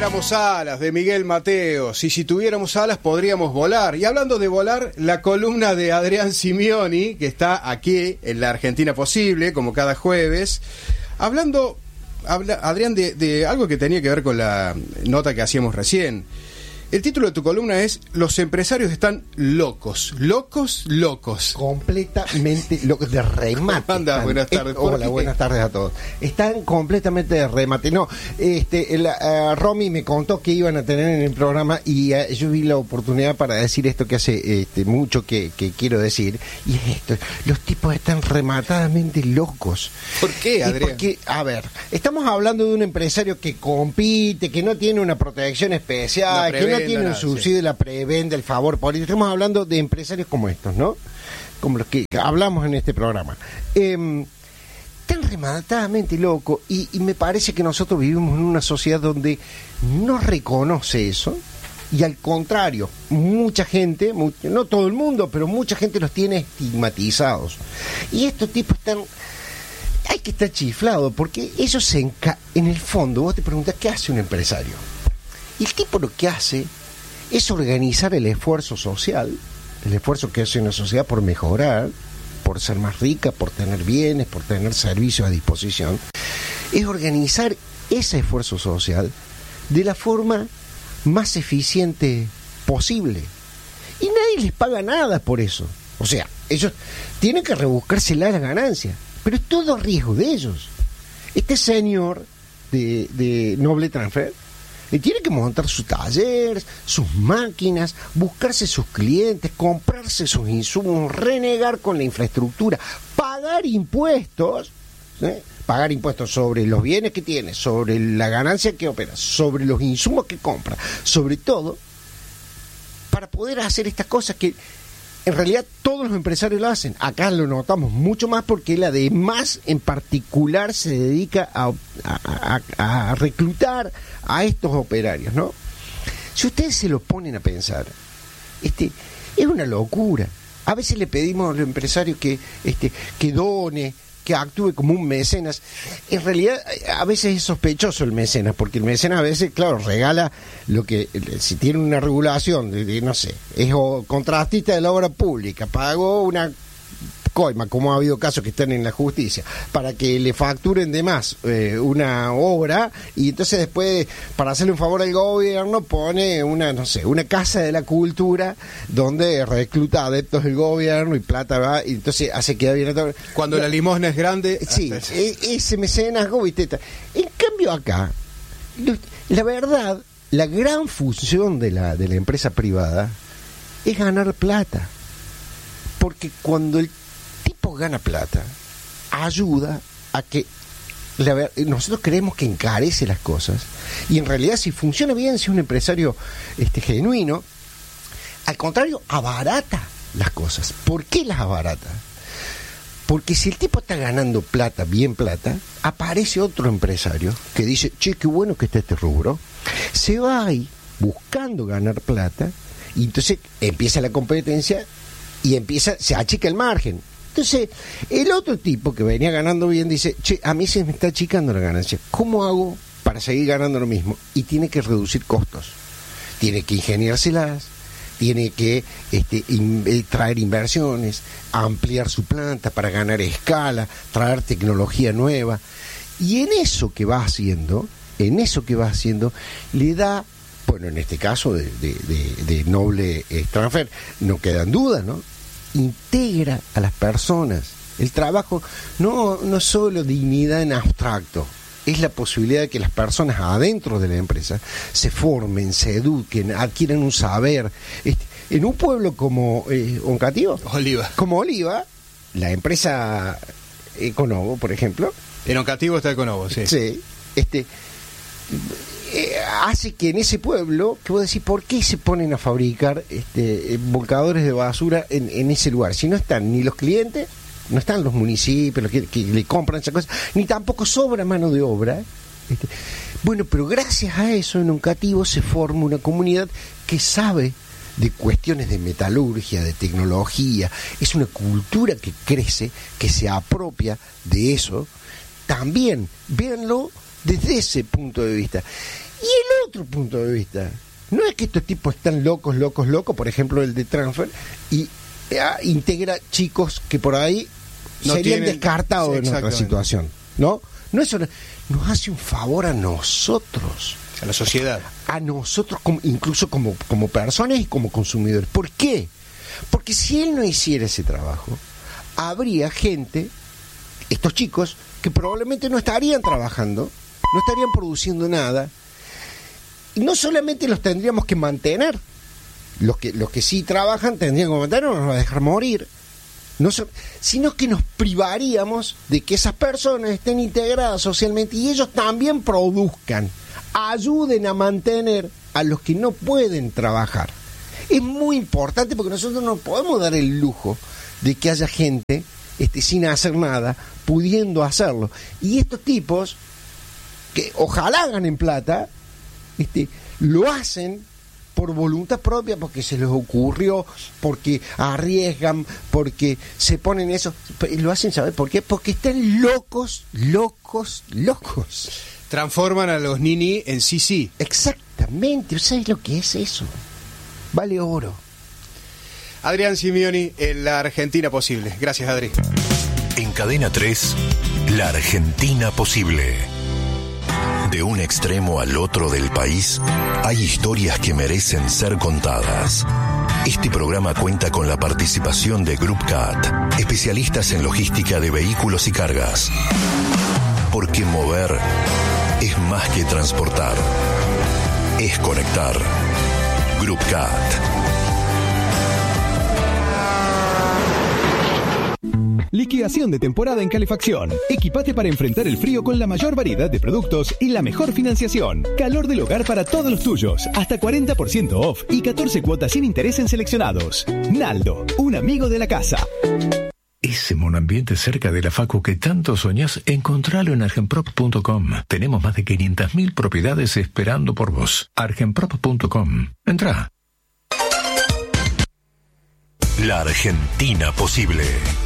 tuviéramos alas, de Miguel Mateos, y si tuviéramos alas podríamos volar. Y hablando de volar, la columna de Adrián Simioni, que está aquí en La Argentina Posible, como cada jueves, Adrián, de algo que tenía que ver con la nota que hacíamos recién. El título de tu columna es "Los empresarios están locos". Locos. Completamente locos, de remate. Anda, buenas tardes. Hola, buenas tardes a todos. Están completamente de remate. No, Romy me contó que iban a tener en el programa y yo vi la oportunidad para decir esto que hace mucho que quiero decir. Y es esto: los tipos están rematadamente locos. ¿Por qué, Adrián? Porque, a ver, estamos hablando de un empresario que compite, que no tiene una protección especial, que no tiene un subsidio de la prebenda, el favor político. Estamos hablando de empresarios como estos, ¿no? Como los que hablamos en este programa. Tan rematadamente loco, y me parece que nosotros vivimos en una sociedad donde no reconoce eso, y al contrario, mucha gente, no todo el mundo, pero mucha gente los tiene estigmatizados. Y estos tipos están... Hay que estar chiflados, porque ellos en el fondo, vos te preguntás, ¿qué hace un empresario? Y el tipo lo que hace es organizar el esfuerzo social, el esfuerzo que hace una sociedad por mejorar, por ser más rica, por tener bienes, por tener servicios a disposición, es organizar ese esfuerzo social de la forma más eficiente posible. Y nadie les paga nada por eso. O sea, ellos tienen que rebuscársela la ganancia, pero es todo riesgo de ellos. Este señor de Noble Transfer tiene que montar sus talleres, sus máquinas, buscarse sus clientes, comprarse sus insumos, renegar con la infraestructura, pagar impuestos, pagar impuestos sobre los bienes que tiene, sobre la ganancia que opera, sobre los insumos que compra, sobre todo, para poder hacer estas cosas que en realidad todos los empresarios lo hacen. Acá lo notamos mucho más porque él además en particular se dedica a reclutar a estos operarios, ¿no? Si ustedes se lo ponen a pensar, es una locura. A veces le pedimos a los empresarios que done, que actúe como un mecenas. En realidad, a veces es sospechoso el mecenas, porque el mecenas a veces, claro, regala lo que, si tiene una regulación, no sé, es contratista de la obra pública, pagó una coima, como ha habido casos que están en la justicia, para que le facturen de más una obra, y entonces después, para hacerle un favor al gobierno, pone una casa de la cultura donde recluta adeptos del gobierno y plata va, y entonces hace quedar bien todo. Cuando la limosna es grande. Sí, ese mecenazgo, ¿viste? En cambio acá, la verdad, la gran función de la empresa privada es ganar plata, porque cuando el tipo gana plata, ayuda a que nosotros creemos que encarece las cosas, y en realidad si funciona bien, si es un empresario genuino, al contrario, abarata las cosas. ¿Por qué las abarata? Porque si el tipo está ganando plata, bien plata, aparece otro empresario que dice, che, qué bueno que está este rubro, se va ahí buscando ganar plata, y entonces empieza la competencia y se achica el margen. Entonces, el otro tipo que venía ganando bien dice, che, a mí se me está achicando la ganancia. ¿Cómo hago para seguir ganando lo mismo? Y tiene que reducir costos. Tiene que ingeniárselas, tiene que traer inversiones, ampliar su planta para ganar escala, traer tecnología nueva. Y en eso que va haciendo, le da, bueno, en este caso de Noble Transfer, no queda en duda, ¿no? Integra a las personas. El trabajo no solo dignidad en abstracto, es la posibilidad de que las personas adentro de la empresa se formen, se eduquen, adquieran un saber. En un pueblo como Oliva, la empresa Econovo, por ejemplo. En Oncativo está Econovo, sí. Sí, hace que en ese pueblo, que vos decís, ¿por qué se ponen a fabricar volcadores de basura en ese lugar? Si no están ni los clientes, no están los municipios los que le compran esas cosas, ni tampoco sobra mano de obra. Bueno, pero gracias a eso en Oncativo se forma una comunidad que sabe de cuestiones de metalurgia, de tecnología. Es una cultura que crece, que se apropia de eso. También, véanlo desde ese punto de vista. Y el otro punto de vista, no es que estos tipos están locos, por ejemplo el de Transfer, y integra chicos que por ahí no serían descartados en otra situación, ¿no? No es nos hace un favor a nosotros, a la sociedad, a nosotros incluso como personas y como consumidores. ¿Por qué? Porque si él no hiciera ese trabajo, habría gente, estos chicos, que probablemente no estarían trabajando, no estarían produciendo nada, y no solamente los tendríamos que mantener, los que sí trabajan tendrían que mantener, no nos va a dejar morir, sino que nos privaríamos de que esas personas estén integradas socialmente y ellos también produzcan, ayuden a mantener a los que no pueden trabajar. Es muy importante porque nosotros no podemos dar el lujo de que haya gente sin hacer nada, pudiendo hacerlo. Y estos tipos, que ojalá ganen plata, lo hacen por voluntad propia, porque se les ocurrió, porque arriesgan, porque se ponen eso. Lo hacen, ¿sabes por qué? Porque están locos. Transforman a los nini en sí. Exactamente. ¿Sabes lo que es eso? Vale oro. Adrián Simioni, en La Argentina Posible. Gracias, Adri. En Cadena 3, La Argentina Posible. De un extremo al otro del país, hay historias que merecen ser contadas. Este programa cuenta con la participación de Group CAT, especialistas en logística de vehículos y cargas. Porque mover es más que transportar, es conectar. Group CAT. Liquidación de temporada en calefacción. Equipate para enfrentar el frío con la mayor variedad de productos y la mejor financiación. Calor del hogar para todos los tuyos. Hasta 40% off y 14 cuotas sin interés en seleccionados. Naldo, un amigo de la casa. Ese monoambiente cerca de la facu que tanto soñás, encontralo en argenprop.com. Tenemos más de 500.000 propiedades esperando por vos. argenprop.com. Entrá. La Argentina Posible.